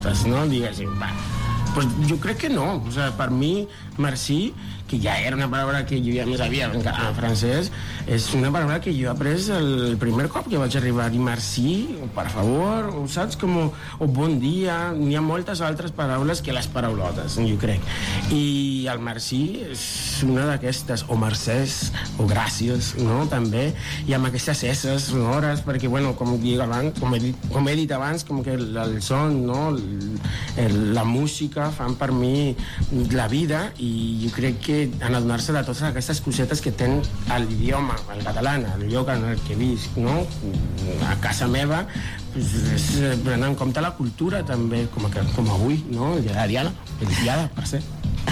no? Diguéssim, va. Pues jo crec que no, o sea, per mi merci, que ja era una paraula que jo ja més havia en francès, és una paraula que jo he après el primer cop que vaig arribar, i merci, o per favor, o saps, com o bon dia, n'hi ha moltes altres paraules que les paraulotes, jo crec, i el merci és una d'aquestes, o mercès, o gràcies, no?, també, i amb aquestes esses sonores, perquè, bueno, com he dit abans, com que el son, no?, la música fan per mi la vida, i jo crec que en adonar-se de totes aquestes cosetes que ten l'idioma, el català, el lloc en el que visc, no? A casa meva, pues, prenent en compte la cultura també, com avui, no? El dia de Diada, per ser.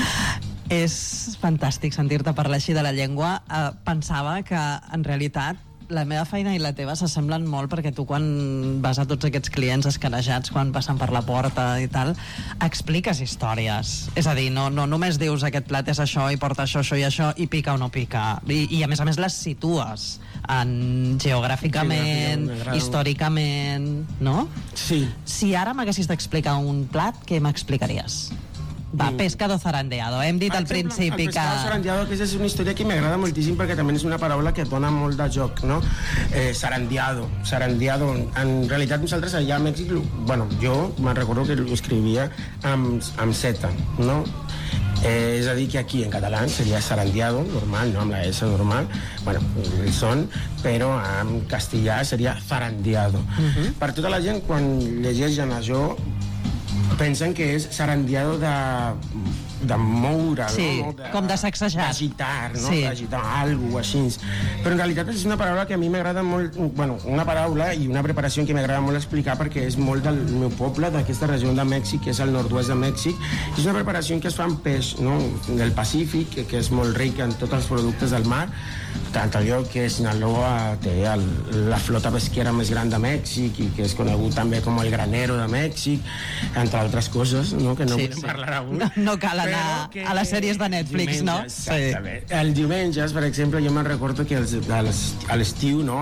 És fantàstic sentir-te parlar així de la llengua. Pensava que, en realitat, la meva feina i la teva s'assemblen molt, perquè tu, quan vas a tots aquests clients escarejats, quan passen per la porta i tal, expliques històries. És a dir, no només dius aquest plat és això i porta això, això i això, i pica o no pica. I a més situes geogràficament, històricament, no? Sí. Si ara m'haguessis d'explicar un plat, què m'explicaries? Va, pescado zarandeado. Hem dit al principi que... El pescado zarandeado, que és una història que m'agrada moltíssim, perquè també és una paraula que et dona molt de joc, no? Zarandeado. En realitat nosaltres allà a Mèxic, bueno, jo me'n recordo que ho escrivia amb Z, no? És a dir, que aquí en català seria zarandeado, normal, no amb la S normal, bueno, el son, però en castellà seria zarandeado. Per tota la gent, quan llegeixen això, pensen que és zarandeado de moure, sí, no? Com de sacsejar, d'agitar, no? Sí. D'agitar alguna cosa així. Però en realitat és una paraula que a mi m'agrada molt, bueno, una paraula i una preparació que m'agrada molt explicar, perquè és molt del meu poble, d'aquesta regió de Mèxic, que és el nord-oest de Mèxic. És una preparació que es fa amb peix, no? Del Pacífic, que és molt ric en tots els productes del mar, tant allò que Sinaloa té la flota pesquera més gran de Mèxic, i que és conegut també com el granero de Mèxic, entre altres coses, no? Que no podem parlar avui. No cal anar a les sèries de Netflix, no? Exactament. Els diumenges, per exemple, jo me'n recordo que a l'estiu, no?,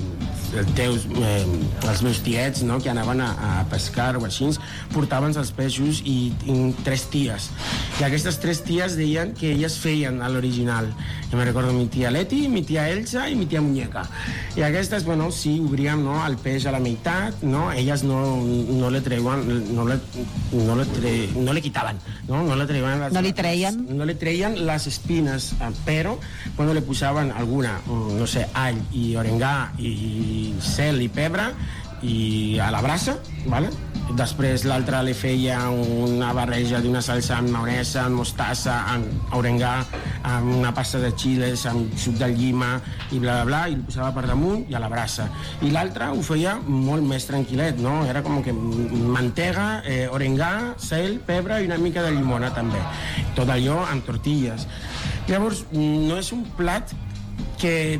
els meus tiets, no?, que anaven a pescar o així, portaven els peixos i 3 ties. I aquestes 3 ties deien que elles feien a l'original. Jo me'n recordo mi tia Leti, mi tia Elsa i mi tia Muñeca. I aquestes, bueno, sí, obríem, no?, el peix a la meitat, no? Elles no le treuen, no le quitaven, no? No le treien les espines, però quan le posaven alguna, no sé, all i orengà i cel i pebre i a la brasa, ¿vale? Després l'altra li feia una barreja d'una salsa amb maonesa, amb mostassa, amb orengà, amb una pasta de chiles, amb suc de llima i bla, bla, bla, i li posava per damunt i a la brasa. I l'altra ho feia molt més tranquil·let, no? Era com que mantega, orengà, cel, pebre i una mica de llimona també. Tot allò amb tortilles. Llavors, no és un plat que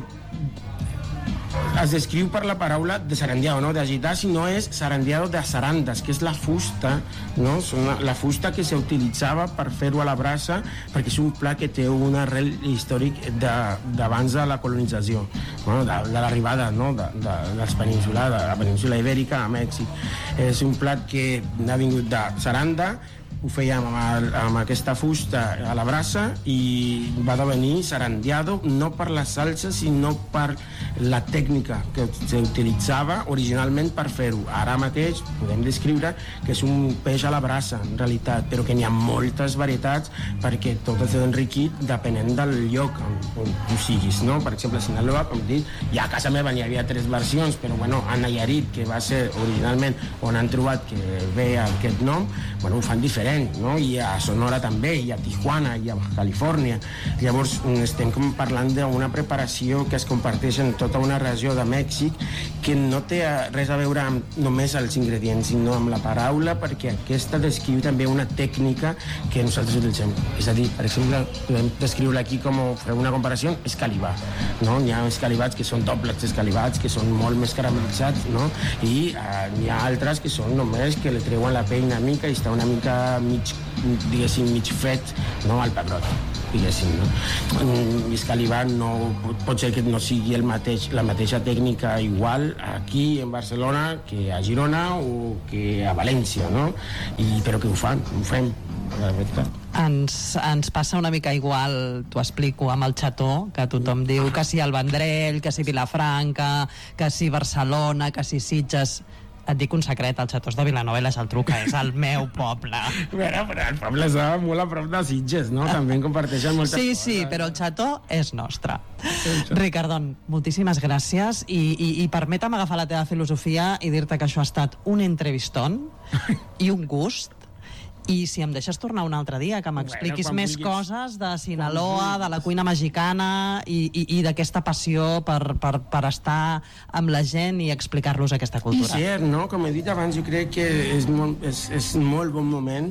es descriu per la paraula de zarandeado, no?, d'agitar, sinó és zarandeado de zarandes, que és la fusta, no?, la fusta que s'utilitzava per fer-ho a la brasa, perquè és un plat que té un arrel històric d'abans de la colonització, no?, de l'arribada, no?, de la península ibèrica a Mèxic. És un plat que ha vingut de zaranda, ho fèiem amb aquesta fusta a la brasa i va devenir zarandeado, no per la salsa sinó per la tècnica que s'utilitzava originalment per fer-ho. Ara mateix podem descriure que és un peix a la brasa en realitat, però que n'hi ha moltes varietats perquè tot és enriquit depenent del lloc on ho siguis, no? Per exemple, a Sinaloa, com dic, ja a casa meva n'hi havia 3 versions, però bueno, a Nayarit, que va ser originalment on han trobat que ve aquest nom, bueno, ho fan diferent, no? I a Sonora també, i a Tijuana, i a Califòrnia. Llavors estem parlant d'una preparació que es comparteix en tota una regió de Mèxic, que no té res a veure amb només els ingredients, sinó amb la paraula, perquè aquesta descriu també una tècnica que nosaltres utilitzem. És a dir, per exemple, podem descriure aquí com fer una comparació, escalivar, no? N'hi ha escalivats que són dobles escalivats, que són molt més caramelitzats, no? I n'hi ha altres que són només que li treuen la pell una mica i està una mica mig, diguéssim, mig fet, no al pebrot, diguéssim, no? És que l'Ivan no, pot ser que no sigui la mateixa tècnica igual aquí en Barcelona que a Girona o que a València, no? Però que ho fem, la veritat. Ens passa una mica igual, t'ho explico, amb el Xató, que tothom diu que si el Vendrell, que si Vilafranca, que si Barcelona, que si Sitges. Et dic un secret, el Xató és de Vilanova i la Geltrú, que és el meu poble. Però el poble està molt a prop de Sitges, no? També en comparteixen moltes coses. Sí, però el Xató és nostre. Ricardon, moltíssimes gràcies i permetem agafar la teva filosofia i dir-te que això ha estat un entrevistón i un gust. I si em deixes tornar un altre dia, que m'expliquis més coses de Sinaloa, de la cuina mexicana i d'aquesta passió per estar amb la gent i explicar-los aquesta cultura. I cert, no? Com he dit abans, jo crec que és molt bon moment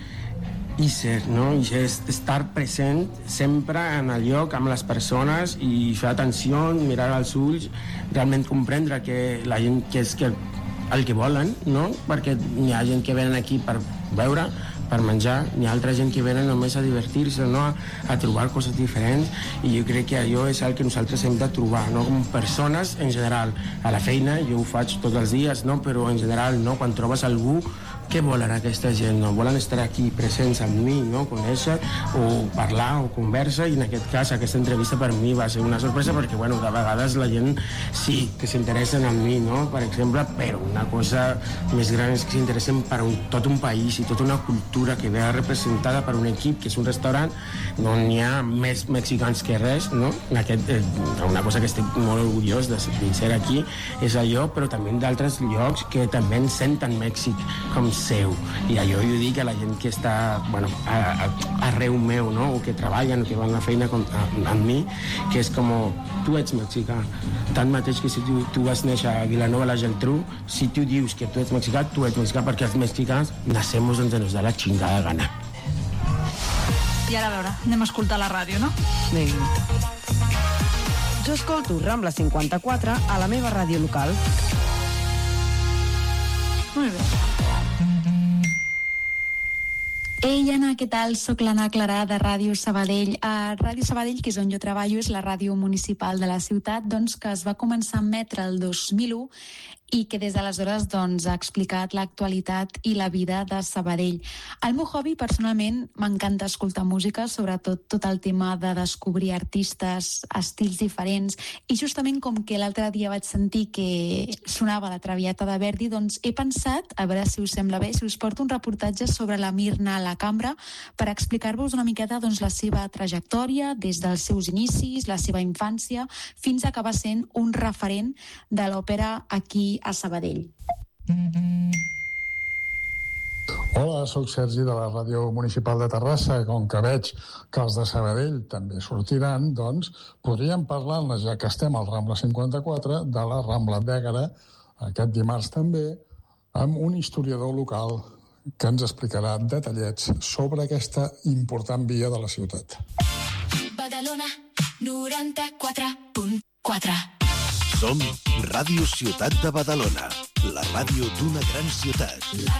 i cert, no? I és estar present sempre en el lloc, amb les persones i fer atenció, mirar als ulls, realment comprendre que la gent que és el que volen, no? Perquè hi ha gent que venen aquí per veure, per menjar, hi ha altra gent que venen només a divertir-se, no? A trobar coses diferents, i jo crec que allò és el que nosaltres hem de trobar, no? Com persones en general, a la feina jo ho faig tots els dies, no? Però en general, no? Quan trobes algú, què volen aquesta gent? No? Volen estar aquí presents amb mi, no? Conèixer o parlar o conversa, i en aquest cas aquesta entrevista per mi va ser una sorpresa perquè, bueno, de vegades la gent sí que s'interessen en mi, no? Per exemple, però una cosa més gran és que s'interessen per tot un país i tota una cultura que ve representada per un equip que és un restaurant on hi ha més mexicans que res, no? Una cosa que estic molt orgullós de ser aquí és allò, però també d'altres llocs que també en senten Mèxic com seu, i allò jo dic a la gent que està, bueno, arreu meu, no? O que treballen o que van a la feina amb mi, que és com, tu ets mexicà, tant mateix que si tu vas néixer a Vilanova i la Geltrú, si tu dius que tu ets mexicà perquè els mexicans nacemos donde nos da la chingada gana. I ara a veure, anem a escoltar la ràdio, no? Vinga. Jo escolto Rambla 54 a la meva ràdio local. Molt bé. Ei, Anna, què tal? Soc l'Anna Clarà de Ràdio Sabadell. A Ràdio Sabadell, que és on jo treballo, és la ràdio municipal de la ciutat, doncs, que es va començar a emetre el 2001 i que des d'aleshores doncs, ha explicat l'actualitat i la vida de Sabadell. El meu hobby, personalment, m'encanta escoltar música, sobretot tot el tema de descobrir artistes, estils diferents, i justament com que l'altre dia vaig sentir que sonava la Traviata de Verdi, doncs he pensat, a veure si us sembla bé, si us porto un reportatge sobre la Mirna a la Cambra per explicar-vos una miqueta doncs, la seva trajectòria des dels seus inicis, la seva infància, fins a que va sent un referent de l'òpera aquí a Sabadell. Hola, sóc Sergi de la Ràdio Municipal de Terrassa. Com que veig que els de Sabadell també sortiran, doncs podríem parlar-ne, ja que estem al Rambla 54, de la Rambla d'Ègara, aquest dimarts també, amb un historiador local que ens explicarà detallets sobre aquesta important via de la ciutat. Badalona 94.4. Som Ràdio Ciutat de Badalona, la ràdio d'una gran ciutat. La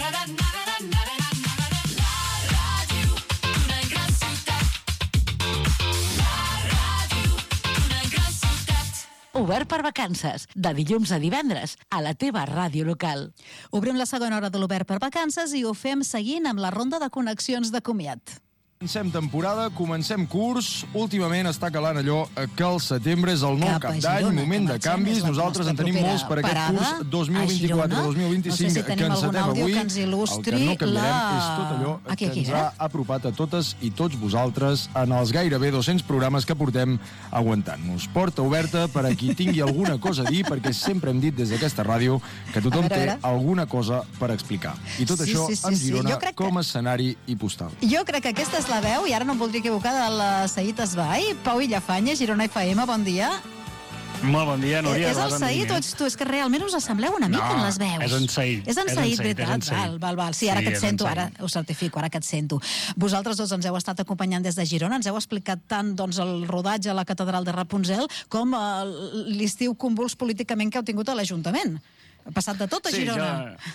ràdio d'una gran ciutat. La ràdio d'una gran ciutat. Obert per vacances, de dilluns a divendres, a la teva ràdio local. Obrim la segona hora de l'Obert per vacances i ho fem seguint amb la ronda de connexions de comiat. Comencem temporada, comencem curs. Últimament està calant allò que el setembre és el nou cap d'any, moment de canvis. Nosaltres en tenim molts per aquest curs 2024-2025 que encetem avui. El que no canviarem és tot allò que ens ha apropat a totes i tots vosaltres en els gairebé 200 programes que portem aguantant-nos. Porta oberta per a qui tingui alguna cosa a dir, perquè sempre hem dit des d'aquesta ràdio que tothom té alguna cosa per explicar. I tot això amb Girona com a escenari i postal. Jo crec que aquesta és la veu, i ara no em voldria equivocar, de la Saïd Esbai. Pau Illafanya, Girona FM, bon dia. Molt bon dia, Núria. És el Saïd o ets tu? És que realment us assembleu una mica en les veus. No, és en Saïd. És en Saïd, veritat? Val. Sí, ara que et sento, ara ho certifico, ara que et sento. Vosaltres dos ens heu estat acompanyant des de Girona, ens heu explicat tant doncs, el rodatge a la catedral de Rapunzel com l'estiu convuls políticament que heu tingut a l'Ajuntament. Ha passat de tot a Girona.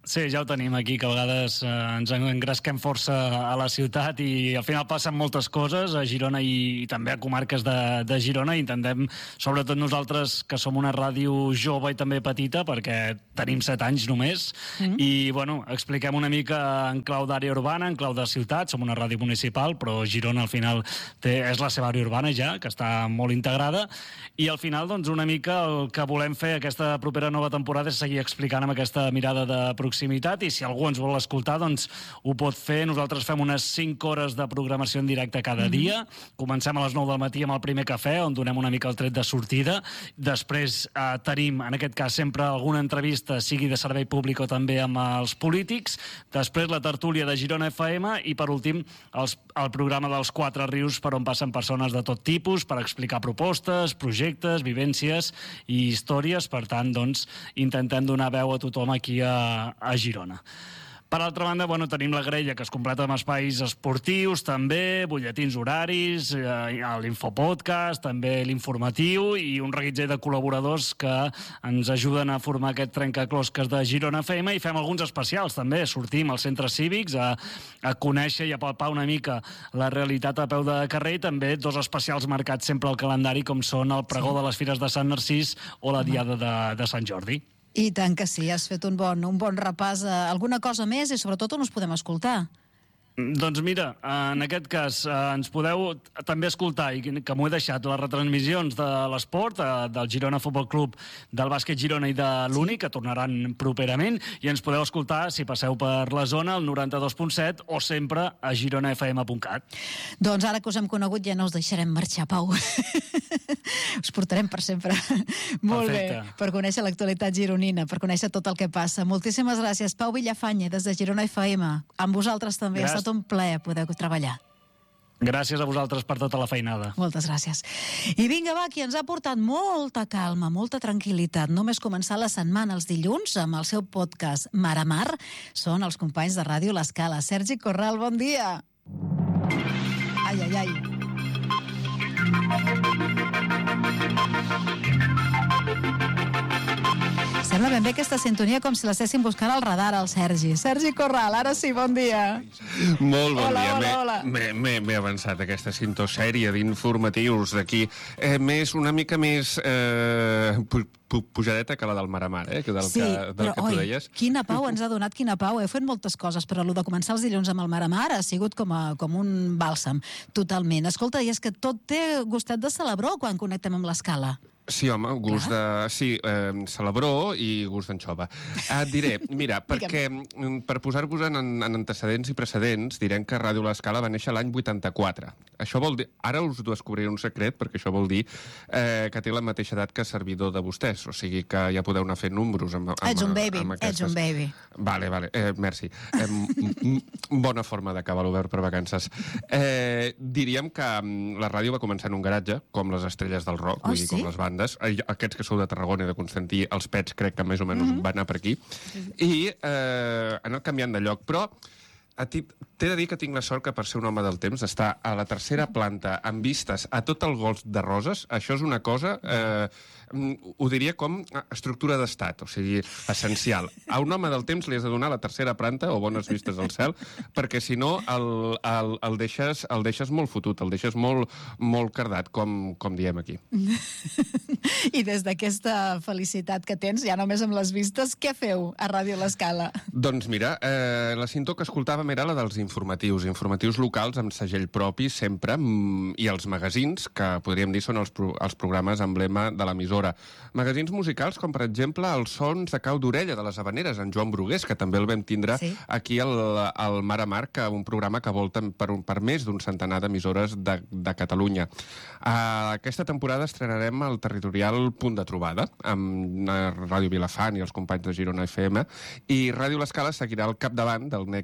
Sí, ja ho tenim aquí, que a vegades ens engresquem força a la ciutat i al final passen moltes coses a Girona i també a comarques de Girona. Intentem, sobretot nosaltres, que som una ràdio jove i també petita, perquè tenim 7 anys només, i bueno, expliquem una mica en clau d'àrea urbana, en clau de ciutat. Som una ràdio municipal, però Girona al final és la seva àrea urbana ja, que està molt integrada, i al final doncs una mica el que volem fer aquesta propera nova temporada és seguir explicant amb aquesta mirada de proximitat, i si algú ens vol escoltar, doncs ho pot fer. Nosaltres fem unes 5 hores de programació en directe cada dia. Comencem a les 9 del matí amb el primer cafè, on donem una mica el tret de sortida. Després tenim, en aquest cas, sempre alguna entrevista, sigui de servei públic o també amb els polítics. Després la tertúlia de Girona FM i, per últim, el programa dels 4 rius, per on passen persones de tot tipus per explicar propostes, projectes, vivències i històries. Per tant, doncs, intentem donar veu a tothom aquí a Girona. Per altra banda, bueno, tenim la grella, que es completa amb espais esportius, també, butlletins horaris, l'infopodcast, també l'informatiu i un reguitzell de col·laboradors que ens ajuden a formar aquest trencaclosques de Girona FM, i fem alguns especials, també. Sortim als centres cívics a conèixer i a palpar una mica la realitat a peu de carrer, i també 2 especials marcats sempre al calendari, com són el pregó de les Fires de Sant Narcís o la Diada de Sant Jordi. I tant que sí, has fet un bon repàs. Alguna cosa més i sobretot on us podem escoltar? Doncs mira, en aquest cas ens podeu també escoltar, i que m'ho he deixat, les retransmissions de l'esport, del Girona Futbol Club, del bàsquet Girona i de l'Uni, que tornaran properament, i ens podeu escoltar, si passeu per la zona, al 92.7 o sempre a gironafm.cat. Doncs ara que us hem conegut ja no us deixarem marxar, Pau. Us portarem per sempre. Molt bé, per conèixer l'actualitat gironina, per conèixer tot el que passa. Moltíssimes gràcies, Pau Villafanya, des de Girona FM. Amb vosaltres també. Ha estat un plaer poder treballar. Gràcies a vosaltres per tota la feinada. Moltes gràcies. I vinga, va, qui ens ha portat molta calma, molta tranquil·litat. Només començar la setmana els dilluns amb el seu podcast Mar a Mar són els companys de Ràdio L'Escala. Sergi Corral, bon dia. Ai, ai, ai. Sembla ben bé aquesta sintonia com si l'estessin buscant al radar, al Sergi. Sergi Corral, ara sí, bon dia. Molt bon dia. Hola. M'he avançat aquesta cinta sèrie d'informatius d'aquí. Una mica més pujadeta que la del Mar a Mar, que del que tu deies. Quina pau ens ha donat, quina pau. Heu fet moltes coses, però el de començar els dilluns amb el Mar a Mar ha sigut com un bàlsam, totalment. Escolta, i és que tot té gustet de celebró quan connectem amb l'Escala. Sí, home, gust de... Sí, celebró i gust d'anxova. Et diré, mira, perquè per posar-vos en antecedents i precedents, direm que Ràdio L'Escala va néixer l'any 84. Això vol dir... Ara us descobriré un secret, perquè això vol dir que té la mateixa edat que servidor de vostès, o sigui que ja podeu anar fent números amb ets un baby, ets un baby. Vale, merci. Bona forma d'acabar l'obert per vacances. Diríem que la ràdio va començar en un garatge, com les estrelles del rock, vull dir, com les bandes. Aquests que sou de Tarragona i de Constantí, els Pets crec que més o menys van anar per aquí, i han anat canviant de lloc, però t'he de dir que tinc la sort que per ser un home del temps estar a la 3ª planta amb vistes a tot el golf de Roses. Això és una cosa, ho diria com estructura d'estat, o sigui, essencial. A un home del temps li has de donar la 3ª planta o bones vistes al cel, perquè si no el deixes molt fotut, el deixes molt cardat, com diem aquí. I des d'aquesta felicitat que tens, ja només amb les vistes, què feu a Ràdio L'Escala? Doncs mira, la cinta que escoltàvem era la dels informatius locals amb segell propi sempre, i els magazins, que podríem dir són els programes emblema de l'emissora. Magazins musicals com, per exemple, els sons de cau d'orella de les Havaneres, en Joan Brugués, que també el vam tindre aquí al Mar a Mar, un programa que volta per més d'un centenar d'emissores de Catalunya. Aquesta temporada estrenarem el territorial Punt de Trobada, amb Ràdio Vilafant i els companys de Girona FM, i Ràdio L'Escala seguirà al capdavant del Next Vespre,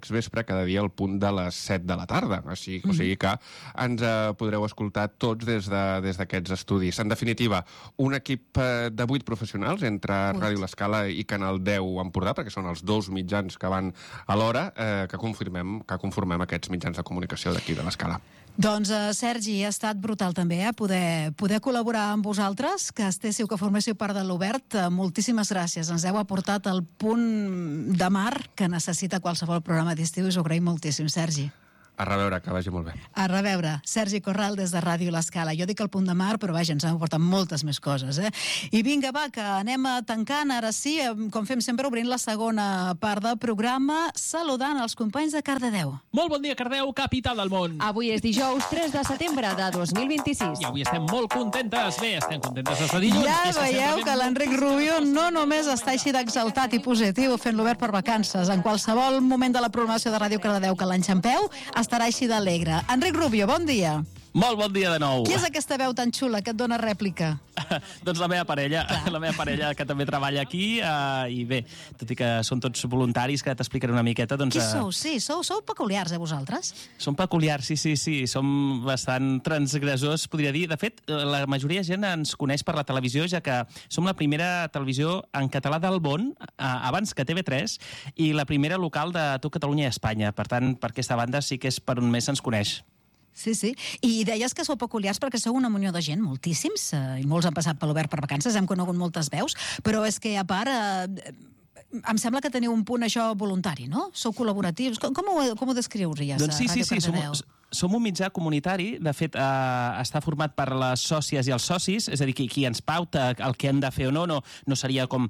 cada dia al punt de les 7 de la tarda. O sigui que ens podreu escoltar tots des d'aquests estudis. En definitiva, un equip de 8 professionals entre Ràdio L'Escala i Canal 10 Empordà, perquè són els 2 mitjans que van alhora, que conformem aquests mitjans de comunicació d'aquí de l'Escala. Doncs, Sergi, ha estat brutal també poder col·laborar amb vosaltres, que estéssiu, que forméssiu part de l'Obert. Moltíssimes gràcies. Ens heu aportat el punt de mar que necessita qualsevol programa d'estiu i us ho agraïm moltíssim, Sergi. A reveure, que vagi molt bé. A reveure. Sergi Corral, des de Ràdio L'Escala. Jo dic el punt de mar, però vaja, ens han aportat moltes més coses, I vinga, va, que anem tancant, ara sí, com fem sempre, obrint la segona part del programa, saludant els companys de Cardedeu. Molt bon dia, Cardedeu, capital del món. Avui és dijous 3 de setembre de 2026. I avui estem molt contentes. Bé, estem contentes des de dilluns. Ja veieu que l'Enric Rubio no només està així d'exaltat i positiu fent l'Obert per vacances. En qualsevol moment de la programació de Ràdio Cardedeu que l'enxampeu, estarà així d'alegre. Enric Rubio, bon dia. Molt bon dia de nou. Qui és aquesta veu tan xula que et dona rèplica? Doncs la meva parella, que també treballa aquí, i bé, tot i que són tots voluntaris, que t'explicaré una miqueta, doncs... Qui sou? Sí, sou peculiars, vosaltres? Som peculiars, sí, som bastant transgressors, podria dir. De fet, la majoria de gent ens coneix per la televisió, ja que som la primera televisió en català del món, abans que TV3, i la primera local de tot Catalunya i Espanya. Per tant, per aquesta banda sí que és per on més se'ns coneix. Sí. I deies que sou peculiars perquè sou una munió de gent, moltíssims, i molts han passat per l'Obert per vacances, hem conegut moltes veus, però és que, a part, em sembla que teniu un punt, això, voluntari, no? Sou col·laboratius. Com ho descriuries, doncs Ràdio Cardedeu? Som un mitjà comunitari, de fet està format per les sòcies i els socis, és a dir, qui ens pauta el que hem de fer o no seria com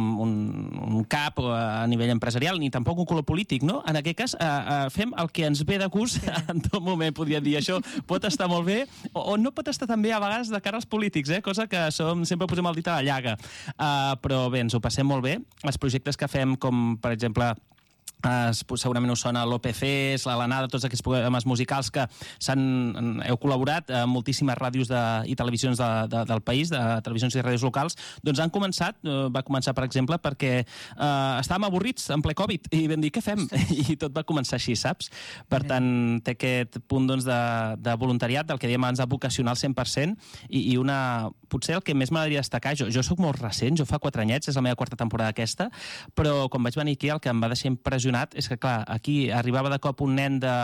un cap a nivell empresarial, ni tampoc un color polític, no? En aquest cas fem el que ens ve de gust en tot moment, podríem dir. Això pot estar molt bé o no pot estar tan bé a vegades de cara als polítics, cosa que sempre posem el dit a la llaga. Però bé, ens ho passem molt bé. Els projectes que fem, com per exemple... segurament us sona l'OPCs, l'Alanada, tots aquests programes musicals que heu col·laborat a moltíssimes ràdios i televisions del país, de televisions i ràdios locals, doncs va començar, per exemple, perquè estàvem avorrits en ple Covid i vam dir, què fem? I tot va començar així, saps? Per tant, té aquest punt de voluntariat, del que dèiem abans, de vocacional 100%, i potser el que més m'agradaria destacar, jo soc molt recent, jo fa 4 anyets, és la meva 4ª temporada aquesta, però quan vaig venir aquí el que em va deixar impressionat és que, clar, aquí arribava de cop un nen de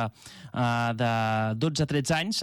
12-13 anys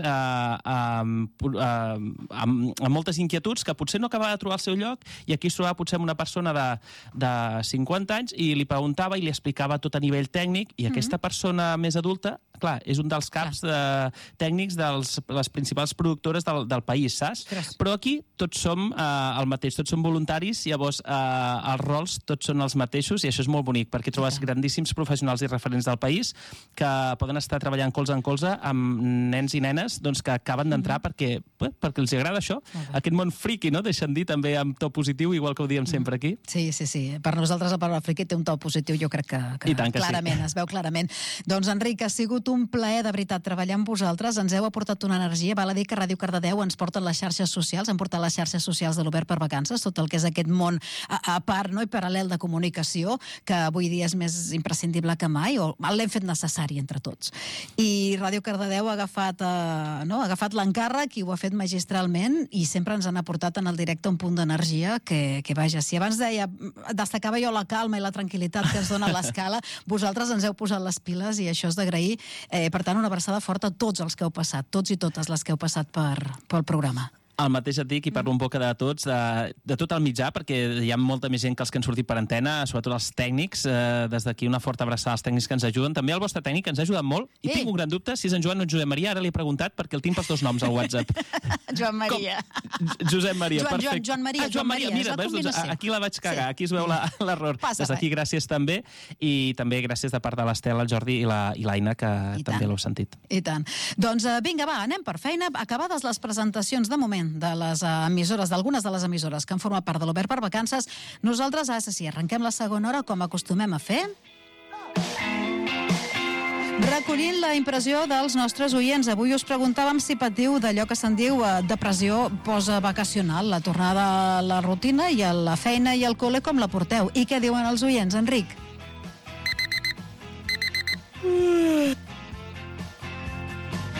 amb moltes inquietuds que potser no acabava de trobar el seu lloc, i aquí es trobava potser una persona de 50 anys i li preguntava i li explicava tot a nivell tècnic, i aquesta persona més adulta, clar, és un dels caps tècnics de les principals productores del país, saps? Però aquí tots som el mateix, tots som voluntaris, llavors els rols tots són els mateixos, i això és molt bonic, perquè trobes grandíssims professionals i referents del país que poden estar treballant colze en colze amb nens i nenes que acaben d'entrar perquè els agrada això, aquest món friqui, no? Deixen dir també amb to positiu, igual que ho diem sempre aquí. Sí. Per nosaltres la paraula friqui té un to positiu, jo crec que clarament, es veu clarament. Doncs, Enric, ha sigut un plaer, de veritat, treballar amb vosaltres. Ens heu aportat una energia. Val a dir que Ràdio Cardedeu ens porten les xarxes socials, han portat les xarxes socials de l'Obert per vacances, tot el que és aquest món a part, i paral·lel de comunicació, que avui dia és més imprescindible que mai, o l'hem fet necessari entre tots. I Ràdio Cardedeu ha agafat l'encàrrec i ho ha fet magistralment, i sempre ens han aportat en el directe un punt d'energia que vaja, si abans destacava jo la calma i la tranquil·litat que ens dona l'Escala, vosaltres ens heu posat les piles i això és d'agrair. Per tant, una abraçada forta a tots els que heu passat, tots i totes les que heu passat pel programa. El mateix et dic, i parlo en boca de tots, de tot el mitjà, perquè hi ha molta més gent que els que han sortit per antena, sobretot els tècnics. Des d'aquí una forta abraçada als tècnics que ens ajuden. També el vostre tècnic ens ha ajudat molt, i tinc un gran dubte si és en Joan o en Josep Maria. Ara li he preguntat perquè el tinc pels 2 noms al WhatsApp. Joan Maria. Josep Maria, perfecte. Joan Maria, mira, veus, aquí la vaig cagar, aquí es veu l'error. Des d'aquí gràcies també, i també gràcies de part de l'Estel, el Jordi i l'Aina, que també l'heu sentit. I tant. Doncs vinga, va, anem per feina. Acabades les presentacions de moment de les emissores, d'algunes de les emissores que han format part de l'Obert per vacances, nosaltres, arrenquem la segona hora com acostumem a fer, recollint la impressió dels nostres oients. Avui us preguntàvem si patiu d'allò que se'n diu depressió postvacacional, la tornada a la rutina i a la feina i al col·le, com la porteu? I què diuen els oients, Enric?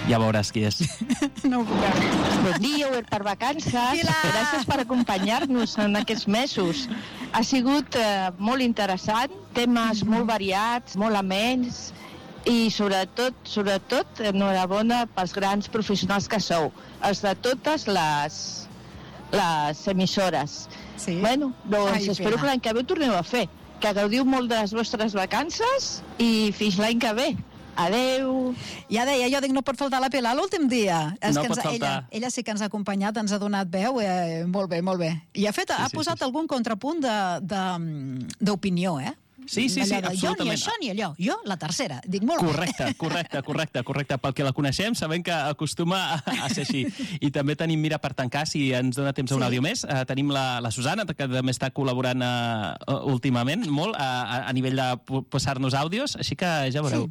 Ja veuràs qui és. No ho puc veure. Bon dia, Obert per vacances. Gràcies per acompanyar-nos en aquests mesos. Ha sigut molt interessant, temes molt variats, molt amens, i sobretot, enhorabona pels grans professionals que sou, els de totes les emissores. Sí? Bueno, doncs espero que l'any que ve ho torneu a fer. Que gaudiu molt de les vostres vacances i fins l'any que ve. Adeu. Ja deia, jo dic, no pot faltar la Pilar l'últim dia. No pot faltar. Ella sí que ens ha acompanyat, ens ha donat veu. Molt bé, molt bé. I ha posat algun contrapunt d'opinió, Sí, absolutament. Jo ni això ni allò. Jo, la tercera. Dic, molt bé. Correcte. Pel que la coneixem, sabem que acostuma a ser així. I també tenim, mira, per tancar, si ens dona temps a un àudio més, tenim la Susana, que també està col·laborant últimament molt a nivell de posar-nos àudios, així que ja veureu.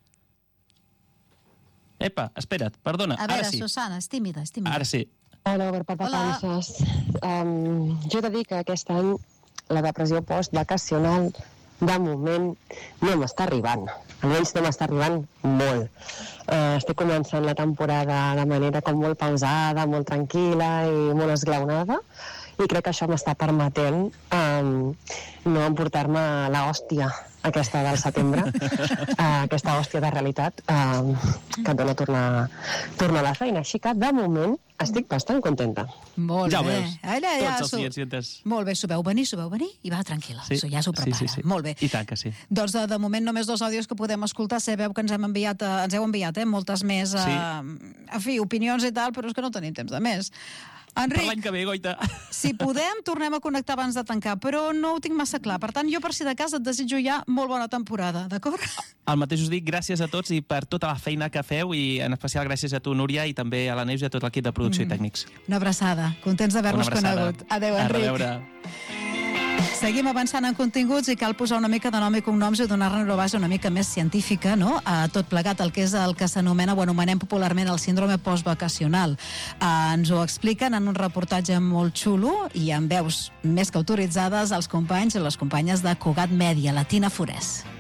Epa, espera't, perdona, a veure, ara sí. Susana, és tímida. Ara sí. Hola, Obert per vacances. Jo he de dir que aquest any la depressió post-vacacional de moment no m'està arribant. Almenys no m'està arribant molt. Estic començant la temporada de manera com molt pausada, molt tranquil·la i molt esglaonada, i crec que això m'està permetent no emportar-me l'hòstia aquesta del setembre, aquesta hòstia de realitat que et dona tornar a la feina. Així que, de moment, estic bastant contenta. Molt ja bé. Tots els clients i entes. Molt bé, s'ho veu venir i va tranquil·la. Ja s'ho prepara. Sí. Molt bé. I tant que sí. Doncs de moment només 2 àudios que podem escoltar. Sabeu que ens heu enviat moltes més opinions i tal, però és que no tenim temps de més. Enric, per l'any que ve, Goita. Si podem, tornem a connectar abans de tancar, però no ho tinc massa clar. Per tant, jo per si de cas et desitjo ja molt bona temporada, d'acord? El mateix us dic, gràcies a tots i per tota la feina que feu, i en especial gràcies a tu, Núria, i també a la Neus i a tot l'equip de producció i tècnics. Una abraçada. Contents d'haver-vos conegut. Adéu, Enric. A reveure. Seguim avançant en continguts i cal posar una mica de nom i cognoms i donar-ne una base una mica més científica, no? A tot plegat, el que és el que s'anomena, o anomenem popularment, el síndrome postvacacional. Ens ho expliquen en un reportatge molt xulo i amb veus més que autoritzades els companys i les companyes de Cugat Mèdia, la Tina Forès.